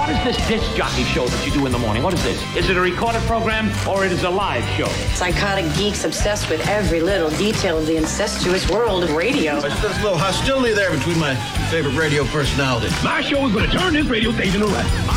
What is this disc jockey show that you do in the morning? What is this? Is it a recorded program or it is a live show? Psychotic geeks obsessed with every little detail of the incestuous world of radio. There's a little hostility there between my favorite radio personality. My show is going to turn this radio station around.